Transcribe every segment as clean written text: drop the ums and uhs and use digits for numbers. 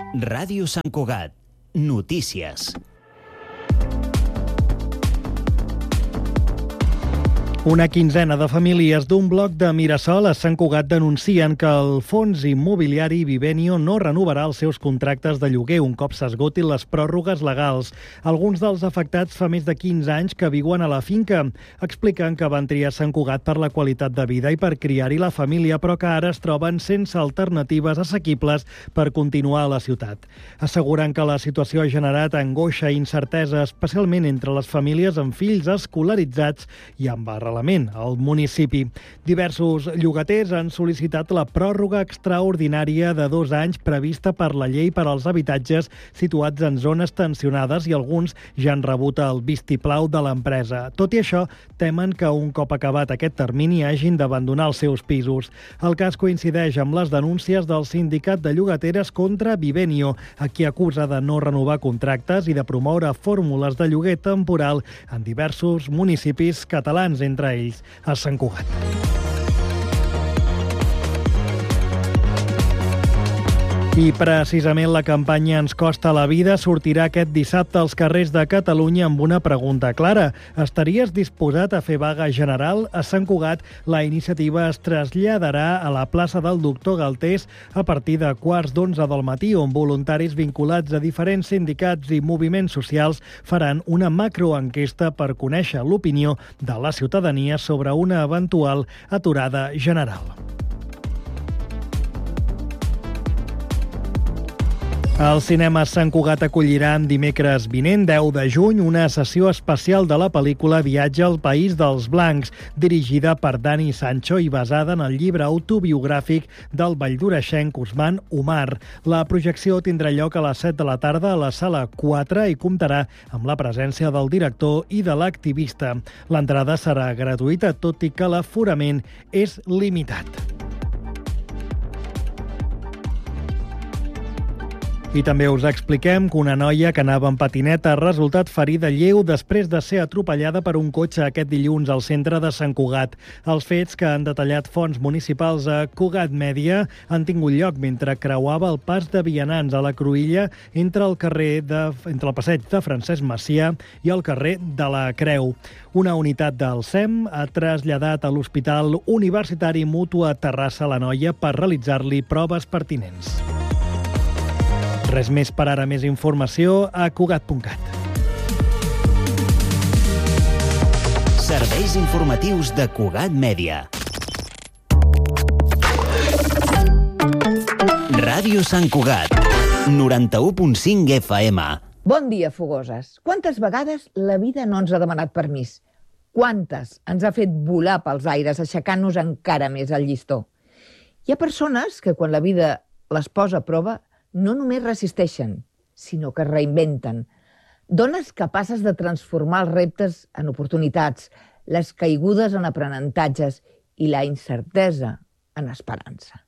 Ràdio Sant Cugat. Notícies. Una quinzena de famílies d'un bloc de Mirasol a Sant Cugat denuncien que el fons immobiliari Vivenio no renovarà els seus contractes de lloguer un cop s'esgotin les pròrrogues legals. Alguns dels afectats fa més de 15 anys que viuen a la finca. Expliquen que van triar Sant Cugat per la qualitat de vida i per criar-hi la família, però que ara es troben sense alternatives assequibles per continuar a la ciutat. Asseguren que la situació ha generat angoixa i incertesa, especialment entre les famílies amb fills escolaritzats i amb arrelament al municipi. Diversos llogaters han sol·licitat la pròrroga extraordinària de 2 anys prevista per la llei per als habitatges situats en zones tensionades i alguns ja han rebut el vistiplau de l'empresa. Tot i això, temen que un cop acabat aquest termini hagin d'abandonar els seus pisos. El cas coincideix amb les denúncies del sindicat de llogateres contra Vivenio, a qui acusa de no renovar contractes i de promoure fórmules de lloguer temporal en diversos municipis catalans, entre ells a Sant Cugat. I precisament la campanya Ens costa la vida sortirà aquest dissabte als carrers de Catalunya amb una pregunta clara. Estaries disposat a fer vaga general? A Sant Cugat la iniciativa es traslladarà a la plaça del Doctor Galtés a partir de 11:15 del matí, on voluntaris vinculats a diferents sindicats i moviments socials faran una macroenquesta per conèixer l'opinió de la ciutadania sobre una eventual aturada general. El cinema Sant Cugat acollirà dimecres vinent, 10 de juny, una sessió especial de la pel·lícula Viatge al País dels Blancs, dirigida per Dani Sancho i basada en el llibre autobiogràfic del valldoreixenc Usman Umar. La projecció tindrà lloc a les 7 de la tarda a la sala 4 i comptarà amb la presència del director i de l'activista. L'entrada serà gratuïta, tot i que l'aforament és limitat. I també us expliquem que una noia que anava en patineta ha resultat ferida lleu després de ser atropellada per un cotxe aquest dilluns al centre de Sant Cugat. Els fets, que han detallat fonts municipals a Cugat Mèdia, han tingut lloc mentre creuava el pas de vianants a la Cruïlla entre el passeig de Francesc Macià i el carrer de la Creu. Una unitat del SEM ha traslladat a l'Hospital Universitari Mútua Terrassa la noia per realitzar-li proves pertinents. Res més per ara. Més informació a Cugat.cat. Serveis informatius de Cugat Mèdia. Ràdio Sant Cugat, 91.5 FM. Bon dia, fogoses. Quantes vegades la vida no ens ha demanat permís? Quantes ens ha fet volar pels aires, aixecant-nos encara més el llistó? Hi ha persones que, quan la vida les posa a prova, no només resisteixen, sinó que es reinventen. Dones capaces de transformar els reptes en oportunitats, les caigudes en aprenentatges i la incertesa en esperança.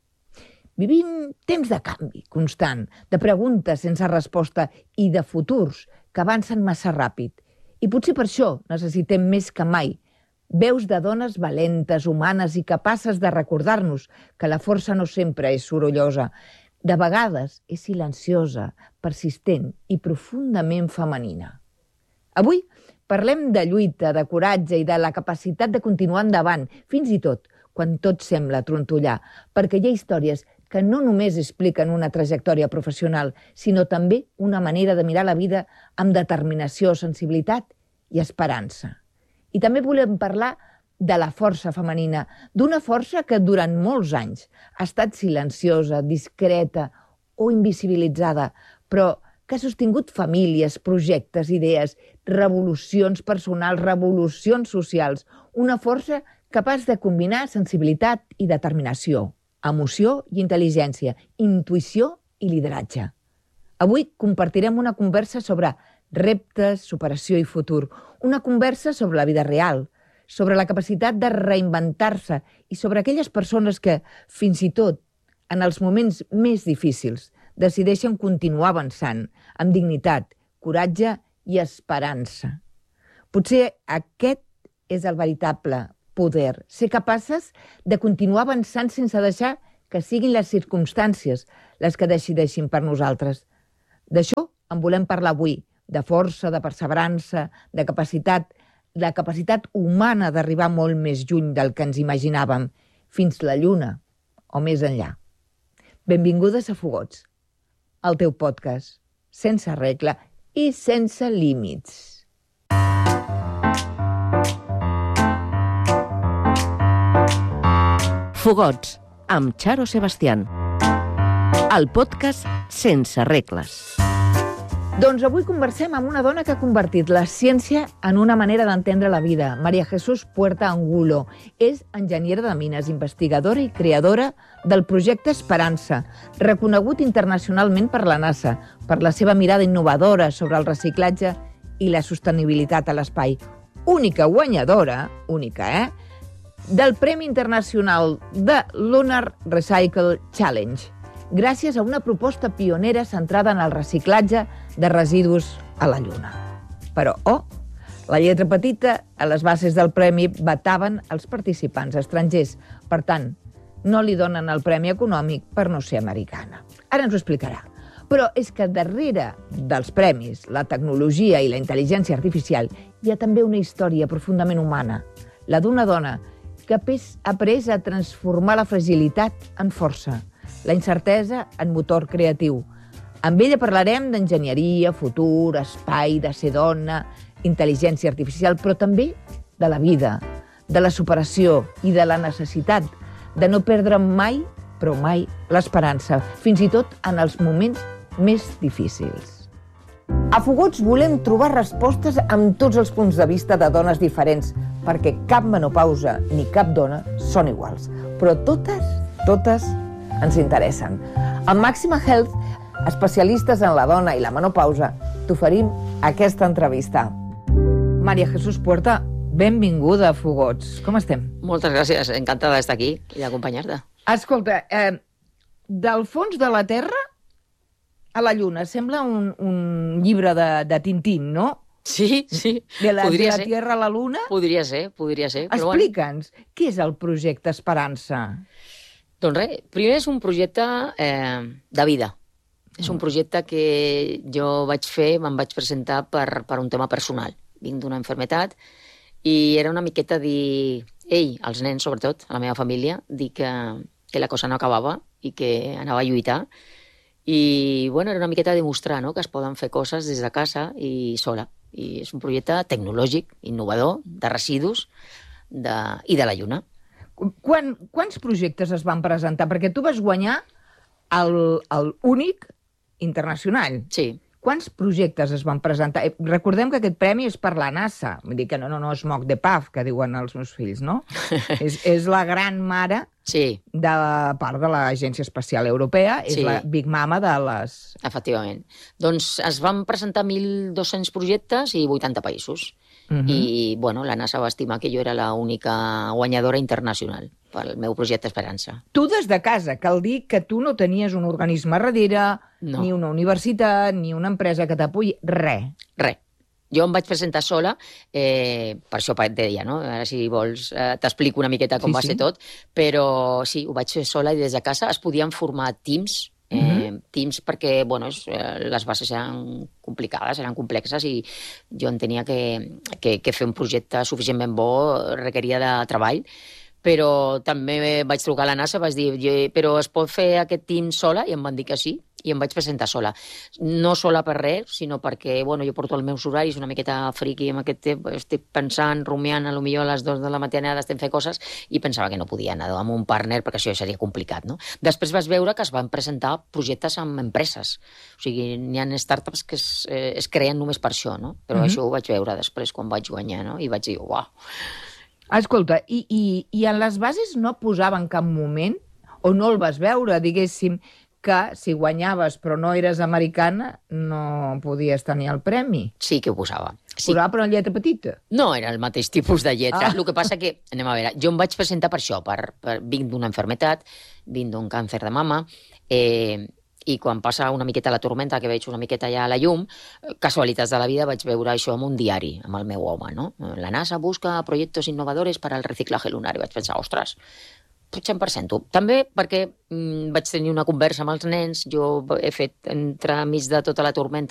Vivim temps de canvi constant, de preguntes sense resposta i de futurs que avancen massa ràpid. I potser per això necessitem més que mai veus de dones valentes, humanes i capaces de recordar-nos que la força no sempre és sorollosa. De vegades és silenciosa, persistent i profundament femenina. Avui parlem de lluita, de coratge i de la capacitat de continuar endavant, fins i tot quan tot sembla trontollar, perquè hi ha històries que no només expliquen una trajectòria professional, sinó també una manera de mirar la vida amb determinació, sensibilitat i esperança. I també volem parlar de la força femenina, d'una força que durant molts anys ha estat silenciosa, discreta o invisibilitzada, però que ha sostingut famílies, projectes, idees, revolucions personals, revolucions socials. Una força capaç de combinar sensibilitat i determinació, emoció i intel·ligència, intuïció i lideratge. Avui compartirem una conversa sobre reptes, superació i futur, una conversa sobre la vida real, sobre la capacitat de reinventar-se i sobre aquelles persones que, fins i tot, en els moments més difícils, decideixen continuar avançant amb dignitat, coratge i esperança. Potser aquest és el veritable poder, ser capaces de continuar avançant sense deixar que siguin les circumstàncies les que decideixin per nosaltres. D'això en volem parlar avui, de força, de perseverança, de capacitat humana d'arribar molt més lluny del que ens imaginàvem, fins la lluna o més enllà. Benvingudes a Fogots, el teu podcast, sense regla i sense límits. Fogots, amb Charo Sebastián. El podcast sense regles. Doncs avui conversem amb una dona que ha convertit la ciència en una manera d'entendre la vida. María Jesús Puerta Angulo és enginyera de mines, investigadora i creadora del projecte Esperança, reconegut internacionalment per la NASA, per la seva mirada innovadora sobre el reciclatge i la sostenibilitat a l'espai. Única guanyadora, del Premi Internacional de Lunar Recycle Challenge, gràcies a una proposta pionera centrada en el reciclatge de residus a la Lluna. Però, la lletra petita a les bases del premi vetaven els participants estrangers. Per tant, no li donen el premi econòmic per no ser americana. Ara ens ho explicarà. Però és que darrere dels premis, la tecnologia i la intel·ligència artificial, hi ha també una història profundament humana, la d'una dona que ha après a transformar la fragilitat en força, la incertesa en motor creatiu. Amb ella parlarem d'enginyeria, futur, espai, de ser dona, intel·ligència artificial, però també de la vida, de la superació i de la necessitat de no perdre mai, però mai, l'esperança, fins i tot en els moments més difícils. A Fogots volem trobar respostes amb tots els punts de vista de dones diferents, perquè cap menopausa ni cap dona són iguals, però totes ens interessen. Amb Maxima Health, especialistes en la dona i la menopausa, t'oferim aquesta entrevista. María Jesús Puerta, benvinguda a Fogots. Com estem? Moltes gràcies, encantada d'estar aquí i d'acompanyar-te. Escolta, del fons de la Terra a la Lluna, sembla un llibre de Tintín, no? Sí, podria ser. De la Tierra a la Luna? Podria ser. Explica'ns, què és el projecte Esperança? Doncs res, primer és un projecte de vida. És un projecte que jo me'n vaig presentar per un tema personal. Vinc d'una malaltia i era una miqueta dir, als nens sobretot, a la meva família, dir que la cosa no acabava i que anava a lluitar. I era una miqueta demostrar que es poden fer coses des de casa i sola. I és un projecte tecnològic, innovador, de residus i de la Lluna. Quants projectes es van presentar? Perquè tu vas guanyar l'únic internacional. Sí. Quants projectes es van presentar? Recordem que aquest premi és per la NASA. Vull dir que no és moc de paf, que diuen els meus fills, no? és la gran mare de part de l'Agència Espacial Europea, és la Big Mama de les... Efectivament. Doncs es van presentar 1.200 projectes i 80 països. I, la NASA va estimar que jo era l'única guanyadora internacional pel meu projecte Esperança. Tu des de casa, cal dir que tu no tenies un organisme darrere, ni una universitat, ni una empresa que t'apoyi, res. Res. Jo em vaig presentar sola, per això et deia, no? Ara, si vols, t'explico una miqueta com va ser tot, però sí, ho vaig fer sola i des de casa es podien formar teams, perquè les bases eren complicades, eren complexes i jo entenia que fer un projecte suficientment bo requeria de treball, però també vaig trucar a la NASA, vaig dir, però es pot fer aquest team sola? I em van dir que sí, i em vaig presentar sola. No sola per res, sinó perquè, jo porto els meus horaris una miqueta friqui amb aquest temps, estic pensant, rumiant, potser a les 2 de la matinada estem fent coses, i pensava que no podia anar amb un partner perquè això seria complicat, no? Després vas veure que es van presentar projectes amb empreses. O sigui, n'hi ha startups que es creen només per això, no? Però això ho vaig veure després quan vaig guanyar, no? I vaig dir, uau. Escolta, i en les bases no posava en cap moment, o no el vas veure, diguéssim, que si guanyaves però no eres americana no podies tenir el premi? Sí que ho posava. Sí. Posava però en lletra petita? No, era el mateix tipus de lletra. El que passa que, anem a veure, jo em vaig presentar per això, vinc d'una malaltia, vinc d'un càncer de mama, i quan passa una miqueta la tormenta, que veig una miqueta ja a la llum, casualitats de la vida, vaig veure això en un diari, amb el meu home, no? La NASA busca proyectos innovadores para el reciclaje lunar. I vaig pensar, ostres, potser em presento. També perquè vaig tenir una conversa amb els nens, jo he fet entremig de tota la tormenta